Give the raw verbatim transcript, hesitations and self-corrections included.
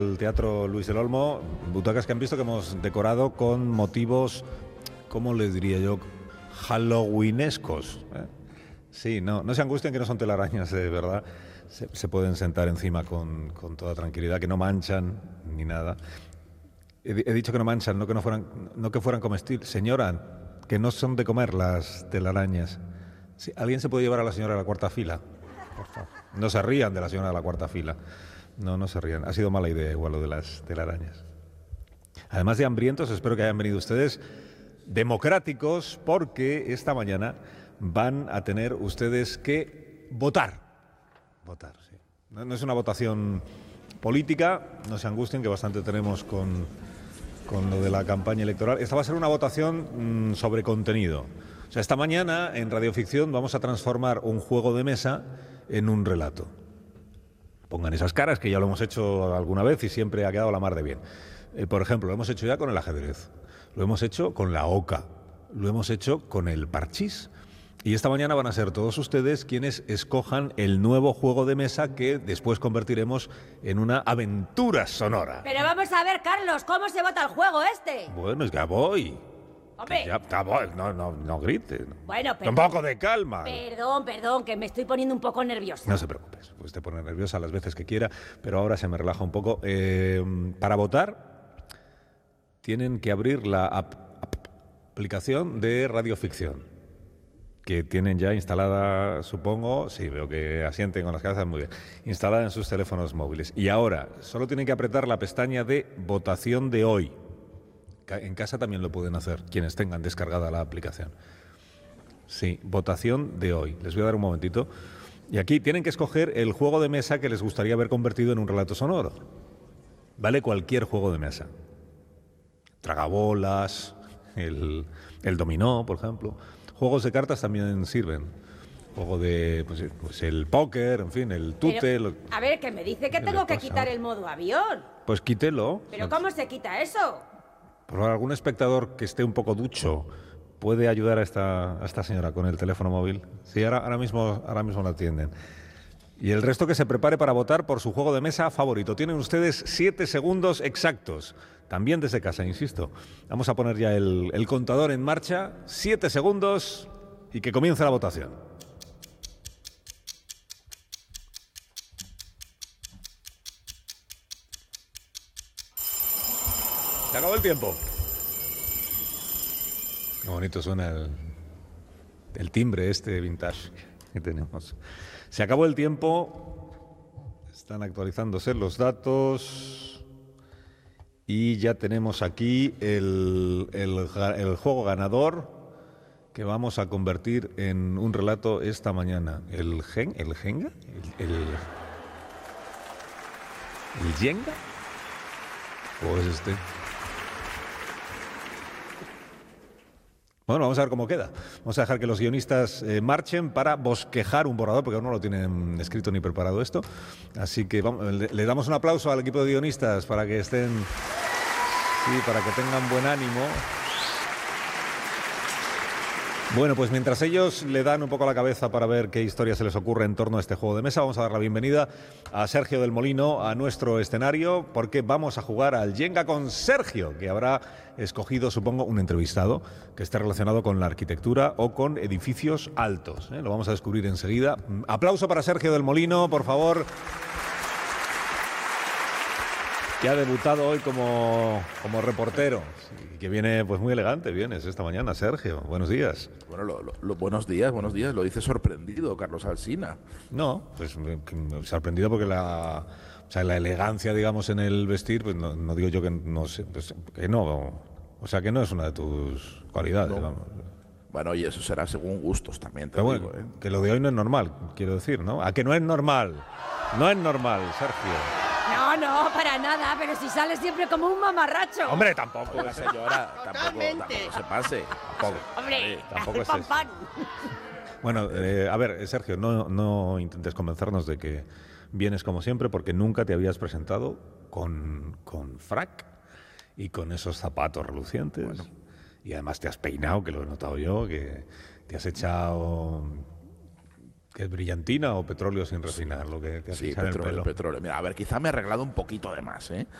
El Teatro Luis del Olmo, butacas que han visto que hemos decorado con motivos, ¿cómo les diría yo? Halloweenescos. ¿eh? Sí, no, no se angustien que no son telarañas, de verdad. Se, se pueden sentar encima con, con toda tranquilidad, que no manchan ni nada. He, he dicho que no manchan, no que no fueran, no que fueran comestibles. Señora, que no son de comer las telarañas. Sí, ¿alguien se puede llevar a la señora a la cuarta fila? Por favor. No se rían de la señora de la cuarta fila. No, no se rían. Ha sido mala idea igual lo de las telarañas. Además de hambrientos, espero que hayan venido ustedes democráticos, porque esta mañana van a tener ustedes que votar. Votar, sí. No, no es una votación política, no se angustien, que bastante tenemos con, con lo de la campaña electoral. Esta va a ser una votación mmm, sobre contenido. O sea, esta mañana en Radioficción vamos a transformar un juego de mesa en un relato. Pongan esas caras, que ya lo hemos hecho alguna vez y siempre ha quedado la mar de bien. Eh, por ejemplo, lo hemos hecho ya con el ajedrez, lo hemos hecho con la oca, lo hemos hecho con el parchís. Y esta mañana van a ser todos ustedes quienes escojan el nuevo juego de mesa que después convertiremos en una aventura sonora. Pero vamos a ver, Carlos, ¿cómo se vota el juego este? Bueno, es que ya voy. Hombre. Que ya, ya voy. No, no, no grite. Bueno, pero... Un poco de calma. Perdón, perdón, que me estoy poniendo un poco nerviosa. No se preocupe, pues te pone nerviosa las veces que quiera, pero ahora se me relaja un poco. Eh, para votar tienen que abrir la ap ap aplicación de Radioficción, que tienen ya instalada, supongo, sí, veo que asienten con las cabezas, muy bien, instalada en sus teléfonos móviles. Y ahora solo tienen que apretar la pestaña de votación de hoy. En casa también lo pueden hacer, quienes tengan descargada la aplicación. Sí, votación de hoy. Les voy a dar un momentito. Y aquí tienen que escoger el juego de mesa que les gustaría haber convertido en un relato sonoro. Vale cualquier juego de mesa. Tragabolas, el, el dominó, por ejemplo. Juegos de cartas también sirven. Juego de, pues, pues el póker, en fin, el tute. Pero, lo, a ver, que me dice que tengo que quitar el modo avión. Pues quítelo. ¿Pero cómo se quita eso? Por favor, algún espectador que esté un poco ducho puede ayudar a esta, a esta señora con el teléfono móvil. Sí, ahora, ahora, mismo, ahora mismo la atienden. Y el resto que se prepare para votar por su juego de mesa favorito. Tienen ustedes siete segundos exactos. También desde casa, insisto. Vamos a poner ya el, el contador en marcha. Siete segundos y que comience la votación. Se acabó el tiempo. Qué bonito suena el, el timbre este vintage que tenemos. Se acabó el tiempo. Están actualizándose los datos. Y ya tenemos aquí el, el, el juego ganador que vamos a convertir en un relato esta mañana. ¿El gen, el Jenga? ¿El, el, el Jenga? ¿O es este? Bueno, vamos a ver cómo queda. Vamos a dejar que los guionistas eh, marchen para bosquejar un borrador, porque aún no lo tienen escrito ni preparado esto. Así que vamos, le, le damos un aplauso al equipo de guionistas para que estén, sí, para que tengan buen ánimo. Bueno, pues mientras ellos le dan un poco la cabeza para ver qué historia se les ocurre en torno a este juego de mesa, vamos a dar la bienvenida a Sergio del Molino a nuestro escenario, porque vamos a jugar al Jenga con Sergio, que habrá escogido, supongo, un entrevistado que esté relacionado con la arquitectura o con edificios altos. ¿eh? Lo vamos a descubrir enseguida. Aplauso para Sergio del Molino, por favor, que ha debutado hoy como, como reportero, y que viene pues muy elegante, vienes esta mañana, Sergio. Buenos días. Bueno, lo, lo, lo, buenos días, buenos días. Lo dice sorprendido, Carlos Alsina. No, pues sorprendido porque la, o sea, la elegancia, digamos, en el vestir, pues no, no digo yo que no sé, pues, que no, o sea, que no es una de tus cualidades, no. Vamos. Bueno, y eso será según gustos también, te Pero digo, bueno, ¿eh? que lo de hoy no es normal, quiero decir, ¿no? ¿A que no es normal? No es normal, Sergio. No, no, para nada, pero si sale siempre como un mamarracho. Hombre, tampoco. La señora, tampoco, tampoco se pase. Tampoco. Hombre, tampoco es pan, eso. pan. Bueno, eh, a ver, Sergio, no, no intentes convencernos de que vienes como siempre, porque nunca te habías presentado con, con frac y con esos zapatos relucientes. Bueno. Y además te has peinado, que lo he notado yo, que te has echado ¿Qué es brillantina o petróleo sin refinar? Lo que te Sí, alisara el petróleo, pelo. petróleo. Mira, a ver, quizá me he arreglado un poquito de más, ¿eh?